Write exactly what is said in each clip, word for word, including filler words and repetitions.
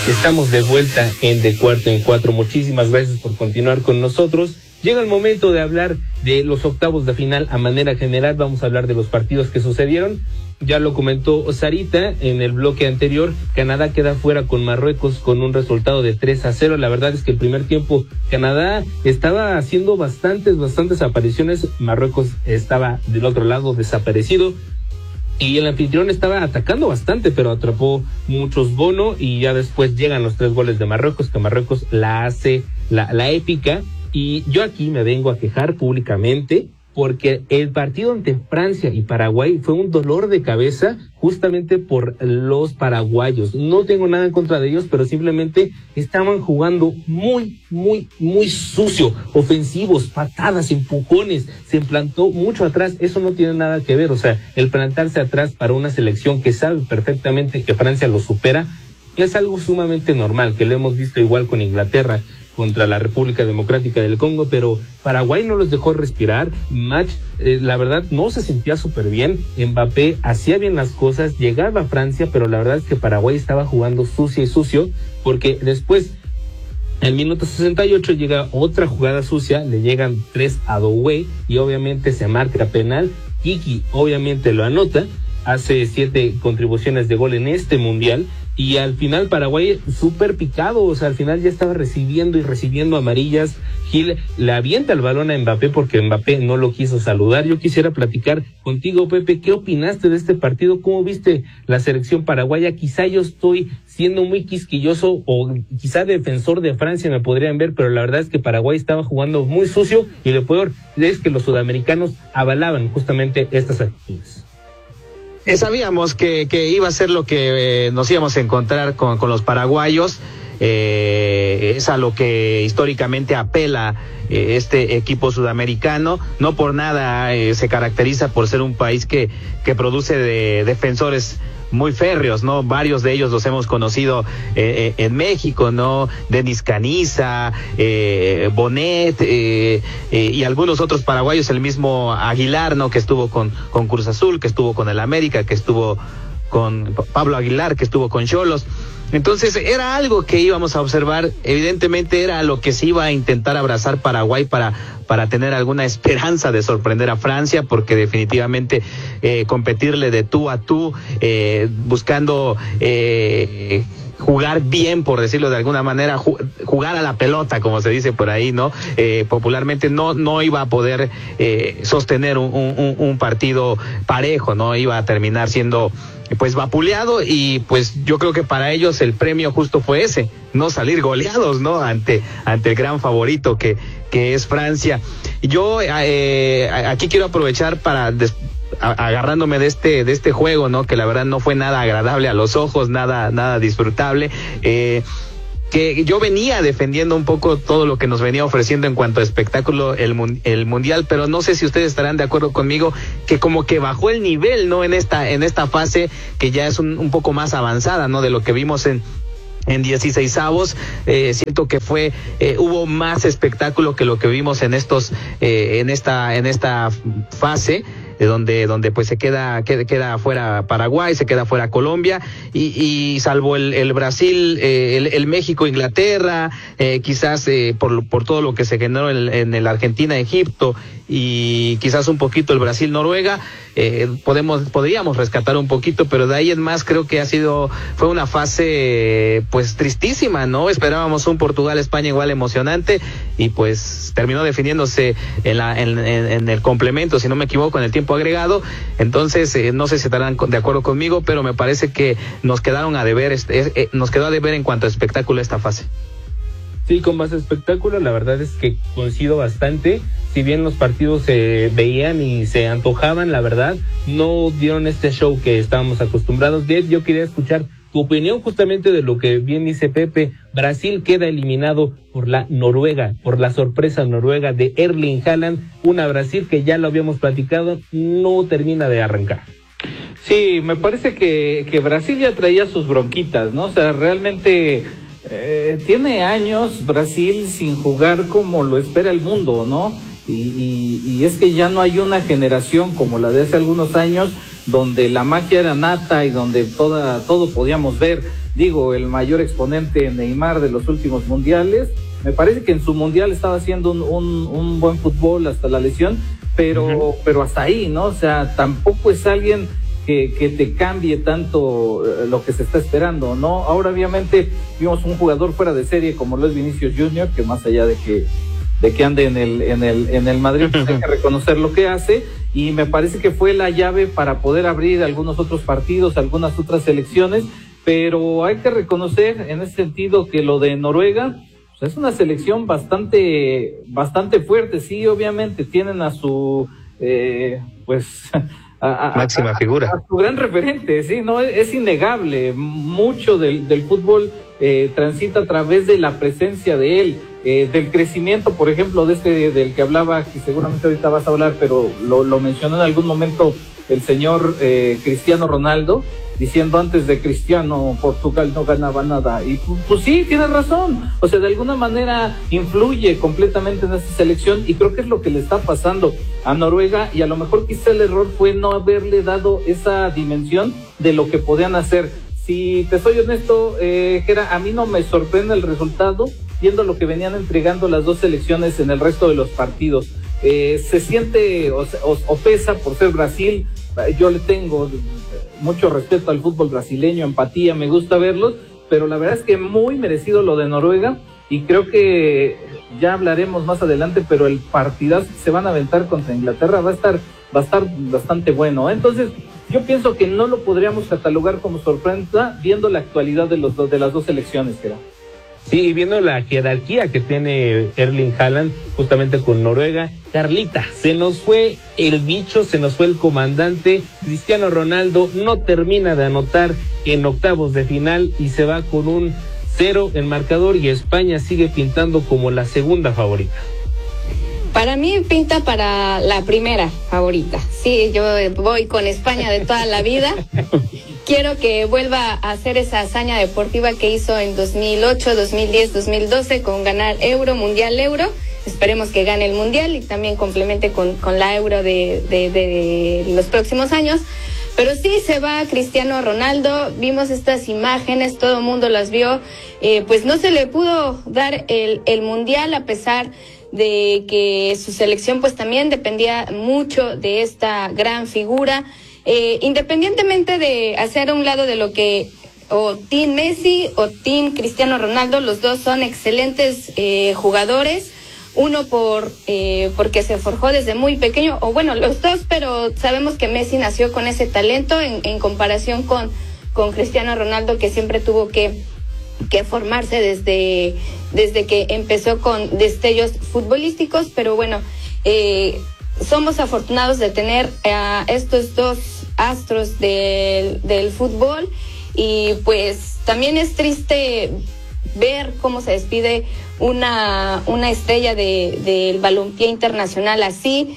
Estamos de vuelta en De Cuarto en Cuatro. Muchísimas gracias por continuar con nosotros. Llega el momento de hablar de los octavos de final a manera general. Vamos a hablar de los partidos que sucedieron. Ya lo comentó Sarita en el bloque anterior. Canadá queda fuera con Marruecos con un resultado de tres a cero. La verdad es que el primer tiempo Canadá estaba haciendo bastantes, bastantes apariciones. Marruecos estaba del otro lado desaparecido. Y el anfitrión estaba atacando bastante, pero atrapó muchos bono. Y ya después llegan los tres goles de Marruecos, que Marruecos la hace la, la épica. Y yo aquí me vengo a quejar públicamente porque el partido ante Francia y Paraguay fue un dolor de cabeza justamente por los paraguayos. No tengo nada en contra de ellos, pero simplemente estaban jugando muy, muy, muy sucio. Ofensivos, patadas, empujones, se plantó mucho atrás. Eso no tiene nada que ver. O sea, el plantarse atrás para una selección que sabe perfectamente que Francia lo supera es algo sumamente normal, que lo hemos visto igual con Inglaterra contra la República Democrática del Congo, pero Paraguay no los dejó respirar. Match, eh, la verdad, no se sentía súper bien. Mbappé hacía bien las cosas, llegaba a Francia, pero la verdad es que Paraguay estaba jugando sucio y sucio, porque después, al minuto sesenta y ocho, llega otra jugada sucia, le llegan tres a Doué, y obviamente se marca penal. Kiki obviamente lo anota, hace siete contribuciones de gol en este mundial, y al final Paraguay súper picado, o sea, al final ya estaba recibiendo y recibiendo amarillas. Gil le avienta el balón a Mbappé porque Mbappé no lo quiso saludar. Yo quisiera platicar contigo, Pepe, ¿qué opinaste de este partido? ¿Cómo viste la selección paraguaya? Quizá yo estoy siendo muy quisquilloso o quizá defensor de Francia me podrían ver, pero la verdad es que Paraguay estaba jugando muy sucio y lo peor es que los sudamericanos avalaban justamente estas actitudes. Eh, sabíamos que, que iba a ser lo que eh, nos íbamos a encontrar con, con los paraguayos. Eh, es a lo que históricamente apela eh, este equipo sudamericano. No por nada eh, se caracteriza por ser un país que, que produce de defensores muy férreos, ¿no? Varios de ellos los hemos conocido eh, en México, ¿no? Denis Caniza, eh, Bonet, eh, eh, y algunos otros paraguayos, el mismo Aguilar, ¿no? Que estuvo con, con Cruz Azul, que estuvo con el América, que estuvo con Pablo Aguilar, que estuvo con Xolos. Entonces era algo que íbamos a observar, evidentemente era lo que se iba a intentar abrazar Paraguay para, para tener alguna esperanza de sorprender a Francia, porque definitivamente eh, competirle de tú a tú, eh, buscando eh, jugar bien, por decirlo de alguna manera, jugar a la pelota, como se dice por ahí, ¿no? Eh, popularmente no, no iba a poder eh, sostener un, un, un partido parejo, ¿no? Iba a terminar siendo pues vapuleado, y pues yo creo que para ellos el premio justo fue ese, no salir goleados, ¿no? Ante, ante el gran favorito que, que es Francia. Yo eh, aquí quiero aprovechar para des- agarrándome de este, de este juego, ¿no? Que la verdad no fue nada agradable a los ojos, nada, nada disfrutable. Eh, que yo venía defendiendo un poco todo lo que nos venía ofreciendo en cuanto a espectáculo el, el mundial, pero no sé si ustedes estarán de acuerdo conmigo que como que bajó el nivel, ¿no? En esta, en esta fase que ya es un, un poco más avanzada, ¿no? De lo que vimos en en dieciseisavos, eh, siento que fue, eh, hubo más espectáculo que lo que vimos en estos, eh, en esta, en esta fase, de donde, donde pues se queda, queda, queda fuera Paraguay, se queda fuera Colombia, y, y salvo el, el Brasil, eh, el, el México, Inglaterra, eh, quizás eh, por, por todo lo que se generó en, en el Argentina, Egipto, y quizás un poquito el Brasil, Noruega, eh, podemos, podríamos rescatar un poquito, pero de ahí en más creo que ha sido, fue una fase pues tristísima, ¿no? Esperábamos un Portugal, España igual emocionante, y pues terminó definiéndose en la, en, en, en el complemento, si no me equivoco, en el tiempo agregado. Entonces, eh, no sé si estarán de acuerdo conmigo, pero me parece que nos quedaron a deber, este, eh, nos quedó a deber en cuanto a espectáculo esta fase. Sí, con más espectáculo, la verdad es que coincido bastante. Si bien los partidos se veían y se antojaban, la verdad, no dieron este show que estábamos acostumbrados. De yo quería escuchar tu opinión justamente de lo que bien dice Pepe. Brasil queda eliminado por la Noruega, por la sorpresa noruega de Erling Haaland, una Brasil que ya lo habíamos platicado, no termina de arrancar. Sí, me parece que, que Brasil ya traía sus bronquitas, ¿no? O sea, realmente eh, tiene años Brasil sin jugar como lo espera el mundo, ¿no? Y, y, y es que ya no hay una generación como la de hace algunos años donde la magia era nata y donde toda, todo podíamos ver. digo, el mayor exponente Neymar de los últimos mundiales. Me parece que en su mundial estaba haciendo un, un, un buen fútbol hasta la lesión, pero, uh-huh. pero hasta ahí, ¿no? O sea, tampoco es alguien que, que te cambie tanto eh, lo que se está esperando, ¿no? Ahora obviamente vimos un jugador fuera de serie como lo es Vinicius Junior, que más allá de que de que ande en el en el en el Madrid, pues hay que reconocer lo que hace, y me parece que fue la llave para poder abrir algunos otros partidos, algunas otras selecciones, pero hay que reconocer en ese sentido que lo de Noruega es una selección bastante bastante fuerte. Sí, obviamente tienen a su eh, pues a, a, máxima a, figura, a, a su gran referente, sí, no es, es innegable. Mucho del, del fútbol eh, transita a través de la presencia de él, eh, del crecimiento, por ejemplo, de este del que hablaba, que seguramente ahorita vas a hablar, pero lo, lo mencionó en algún momento el señor eh, Cristiano Ronaldo, diciendo antes de Cristiano Portugal no ganaba nada, y pues, pues sí, tienes razón, o sea, de alguna manera influye completamente en esta selección, y creo que es lo que le está pasando a Noruega, y a lo mejor quizá el error fue no haberle dado esa dimensión de lo que podían hacer. Si te soy honesto, eh, Gera, a mí no me sorprende el resultado, viendo lo que venían entregando las dos selecciones en el resto de los partidos. Eh, se siente o, o, o pesa por ser Brasil. Yo le tengo mucho respeto al fútbol brasileño, empatía, me gusta verlos, pero la verdad es que muy merecido lo de Noruega, y creo que ya hablaremos más adelante, pero el partidazo que se van a aventar contra Inglaterra va a estar, va a estar bastante bueno. Entonces, yo pienso que no lo podríamos catalogar como sorpresa viendo la actualidad de los dos, de las dos selecciones, que era. Sí, y viendo la jerarquía que tiene Erling Haaland justamente con Noruega. Carlita, se nos fue el bicho, se nos fue el comandante. Cristiano Ronaldo no termina de anotar en octavos de final y se va con un cero en marcador, y España sigue pintando como la segunda favorita. Para mí pinta para la primera favorita. Sí, yo voy con España de toda la vida. Quiero que vuelva a hacer esa hazaña deportiva que hizo en dos mil ocho, dos mil diez, dos mil doce con ganar Euro, Mundial Euro. Esperemos que gane el Mundial y también complemente con, con la Euro de, de, de los próximos años. Pero sí, se va Cristiano Ronaldo. Vimos estas imágenes, todo el mundo las vio. Eh, pues no se le pudo dar el, el Mundial, a pesar de que su selección pues también dependía mucho de esta gran figura. Eh, independientemente de hacer a un lado de lo que o Team Messi o Team Cristiano Ronaldo, los dos son excelentes eh, jugadores, uno por eh, porque se forjó desde muy pequeño, o bueno, los dos, pero sabemos que Messi nació con ese talento en, en comparación con, con Cristiano Ronaldo, que siempre tuvo que, que formarse desde, desde que empezó con destellos futbolísticos, pero bueno, eh, somos afortunados de tener a estos dos astros del, del fútbol, y pues también es triste ver cómo se despide una, una estrella de, del balompié internacional así,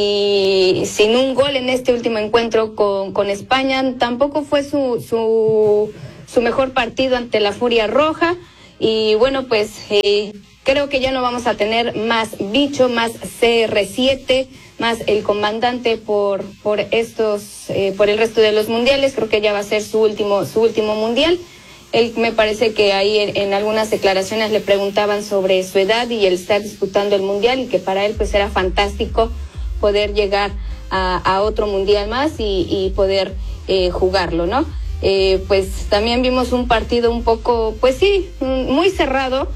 si, sin un gol en este último encuentro con, con España. Tampoco fue su, su, su mejor partido ante la Furia Roja, y bueno, pues eh, creo que ya no vamos a tener más bicho, más C R siete, más el comandante por por estos eh, por el resto de los mundiales. Creo que ya va a ser su último su último mundial. Él, me parece que ahí en, en algunas declaraciones le preguntaban sobre su edad y el estar disputando el mundial, y que para él pues era fantástico poder llegar a, a otro mundial más y, y poder eh, jugarlo, ¿no? Eh, pues también vimos un partido un poco, pues sí, muy cerrado.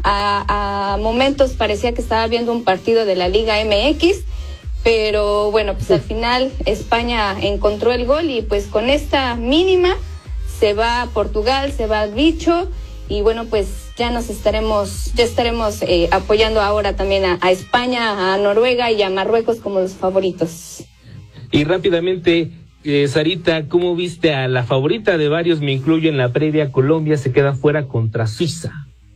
A, a momentos parecía que estaba viendo un partido de la Liga M X, pero bueno, pues al final España encontró el gol, y pues con esta mínima se va a Portugal, se va al bicho, y bueno, pues ya nos estaremos, ya estaremos eh, apoyando ahora también a, a España, a Noruega y a Marruecos como los favoritos. Y rápidamente, eh, Sarita, ¿cómo viste a la favorita de varios? Me incluyo en la previa. Colombia se queda fuera contra Suiza.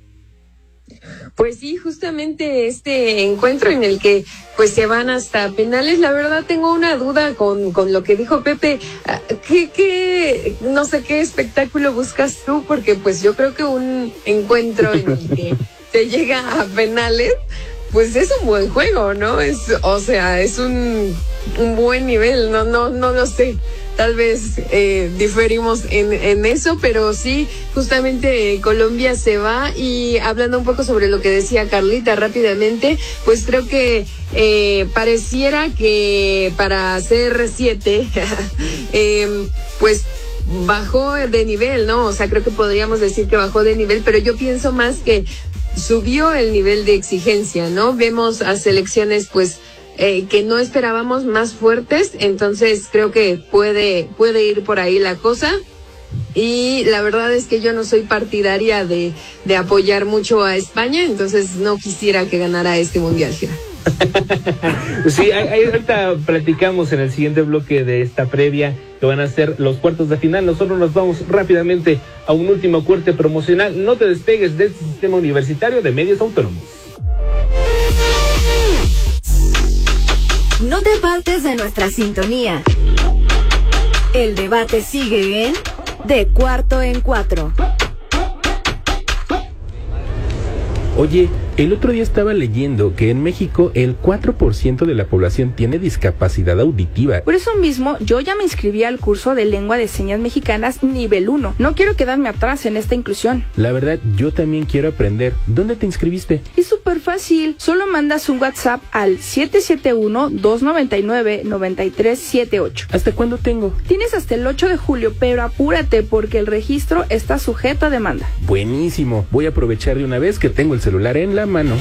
Pues sí, justamente este encuentro en el que pues se van hasta penales. La verdad tengo una duda con, con lo que dijo Pepe. ¿Qué, qué, no sé qué espectáculo buscas tú? Porque pues yo creo que un encuentro en el que se llega a penales, pues es un buen juego, ¿no? Es, o sea, es un, un buen nivel, no, no, no lo sé. tal vez eh, diferimos en, en eso, pero sí, justamente eh, Colombia se va. Y hablando un poco sobre lo que decía Carlita rápidamente, pues creo que eh, pareciera que para ser siete, eh, pues bajó de nivel, ¿no? O sea, creo que podríamos decir que bajó de nivel, pero yo pienso más que subió el nivel de exigencia, ¿no? Vemos a selecciones, pues, eh, que no esperábamos, más fuertes, entonces creo que puede, puede ir por ahí la cosa. Y la verdad es que yo no soy partidaria de, de apoyar mucho a España, entonces no quisiera que ganara este mundial, Gira. Sí, ahí ahorita platicamos en el siguiente bloque de esta previa que van a ser los cuartos de final. Nosotros nos vamos rápidamente a un último corte promocional. No te despegues del Sistema Universitario de Medios Autónomos. No te apartes de nuestra sintonía. El debate sigue en De Cuarto en Cuatro. Oye, el otro día estaba leyendo que en México el cuatro por ciento de la población tiene discapacidad auditiva. Por eso mismo, yo ya me inscribí al curso de Lengua de Señas Mexicanas nivel uno. No quiero quedarme atrás en esta inclusión. La verdad, yo también quiero aprender. ¿Dónde te inscribiste? Es súper fácil. Solo mandas un WhatsApp al siete siete uno, dos nueve nueve, nueve tres siete ocho. ¿Hasta cuándo tengo? Tienes hasta el ocho de julio, pero apúrate porque el registro está sujeto a demanda. Buenísimo. Voy a aprovechar de una vez que tengo el celular en la mano.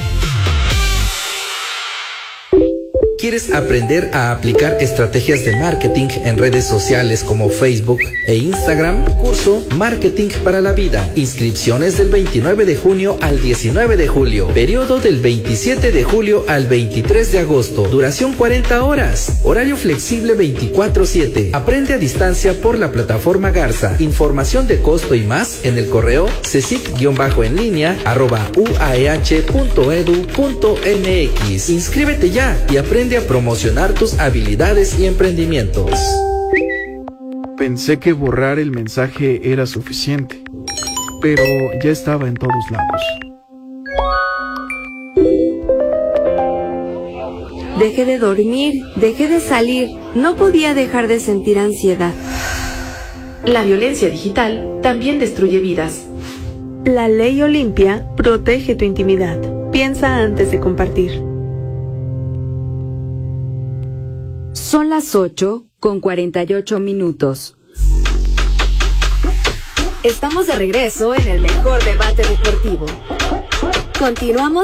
¿Quieres aprender a aplicar estrategias de marketing en redes sociales como Facebook e Instagram? Curso Marketing para la Vida. Inscripciones del veintinueve de junio al diecinueve de julio. Periodo del veintisiete de julio al veintitrés de agosto. Duración cuarenta horas. Horario flexible veinticuatro siete. Aprende a distancia por la plataforma Garza. Información de costo y más en el correo cecic-en línea arroba uaeh punto edu punto mx. Inscríbete ya y aprende a promocionar tus habilidades y emprendimientos. Pensé que borrar el mensaje era suficiente, pero ya estaba en todos lados. Dejé de dormir, dejé de salir, no podía dejar de sentir ansiedad. La violencia digital también destruye vidas. La ley Olimpia protege tu intimidad. Piensa antes de compartir. Son las ocho con cuarenta y ocho minutos. Estamos de regreso en el mejor debate deportivo. Continuamos.